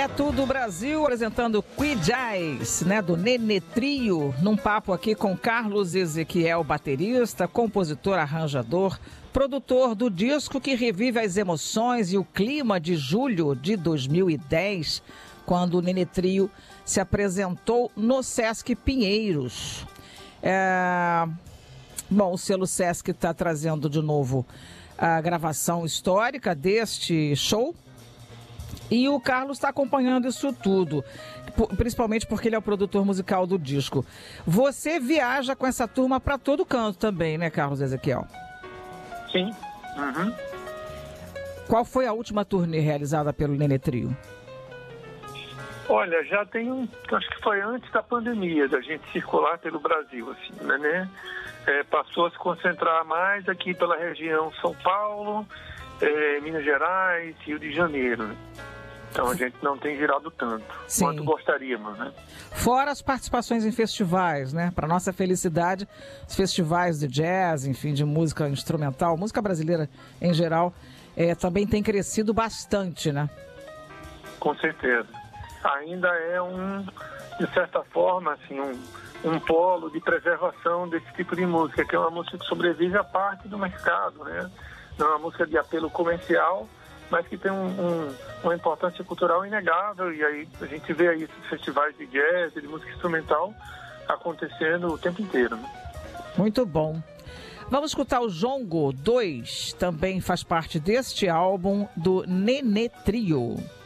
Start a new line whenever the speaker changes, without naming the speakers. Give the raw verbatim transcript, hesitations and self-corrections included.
É Tudo Brasil, apresentando Quijais, né, do Nenê Trio, num papo aqui com Carlos Ezequiel, baterista, compositor, arranjador, produtor do disco que revive as emoções e o clima de julho de dois mil e dez, quando o Nenê Trio se apresentou no Sesc Pinheiros. É... Bom, o selo Sesc está trazendo de novo a gravação histórica deste show. E o Carlos está acompanhando isso tudo, principalmente porque ele é o produtor musical do disco. Você viaja com essa turma para todo canto também, né, Carlos Ezequiel?
Sim. Uhum.
Qual foi a última turnê realizada pelo Nenê Trio?
Olha, já tem um... Acho que foi antes da pandemia, da gente circular pelo Brasil, assim, né? É, passou a se concentrar mais aqui pela região São Paulo, é, Minas Gerais, Rio de Janeiro, né? Então a gente não tem girado tanto
Sim.
quanto gostaríamos, né?
Fora as participações em festivais, né? Para nossa felicidade, os festivais de jazz, enfim, de música instrumental, música brasileira em geral, é, também tem crescido bastante, né?
Com certeza. Ainda é um, de certa forma, assim, um, um polo de preservação desse tipo de música, que é uma música que sobrevive à parte do mercado, né? Não é uma música de apelo comercial, mas que tem um, um, uma importância cultural inegável, e aí a gente vê aí esses festivais de jazz, de música instrumental acontecendo o tempo inteiro, né?
Muito bom. Vamos escutar o Jongo dois, também faz parte deste álbum do Nenê Trio.